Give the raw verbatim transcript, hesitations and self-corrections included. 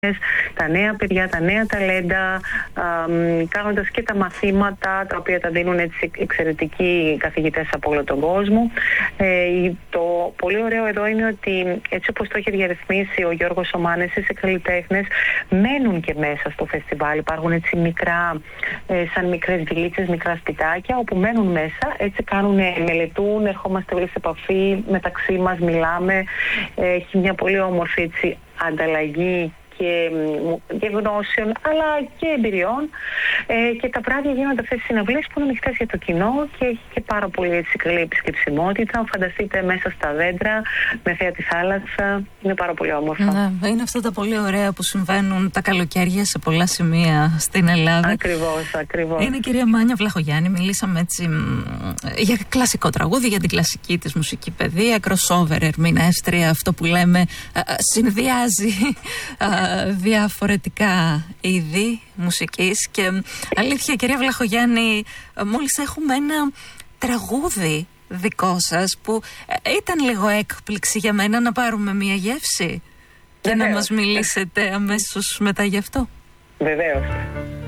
τα νέα παιδιά, τα νέα ταλέντα, κάνοντας και τα μαθήματα τα οποία τα δίνουν έτσι εξαιρετικοί καθηγητές από όλο τον κόσμο. Ε, το πολύ ωραίο εδώ είναι ότι έτσι όπως το έχει διαρρυθμίσει ο Γιώργος Σωμάνης, οι καλλιτέχνες μένουν και μέσα στο φεστιβάλ. Υπάρχουν έτσι μικρά, ε, σαν μικρές βιλίτσες, μικρά σπιτάκια όπου μένουν μέσα, έτσι κάνουν, μελετούν, ερχόμαστε όλοι σε επαφή μεταξύ μας, μιλάμε. Ε, έχει μια πολύ όμορφη έτσι ανταλλαγή και, και γνώσεων αλλά και εμπειριών, ε, και τα βράδια γίνονται αυτές οι συναυλίες που είναι ανοιχτές για το κοινό και έχει και πάρα πολύ έτσι καλή επισκεψιμότητα. Φανταστείτε μέσα στα δέντρα, με θέα τη θάλασσα, είναι πάρα πολύ όμορφα. Ναι, είναι αυτά τα πολύ ωραία που συμβαίνουν τα καλοκαίρια σε πολλά σημεία στην Ελλάδα. Ακριβώς, ακριβώς. Είναι η κυρία Μάνια Βλαχογιάννη, μιλήσαμε έτσι για κλασικό τραγούδι, για την κλασική της μουσική παιδεία, crossover ερμηνεύστρια, αυτό που λέμε, συνδυάζει διαφορετικά είδη μουσικής. Και αλήθεια, κυρία Βλαχογιάννη, μόλις έχουμε ένα τραγούδι δικό σας που ήταν λίγο έκπληξη για μένα να πάρουμε μια γεύση και Βεβαίως. να μας μιλήσετε αμέσως μετά γι' αυτό. Βεβαίως.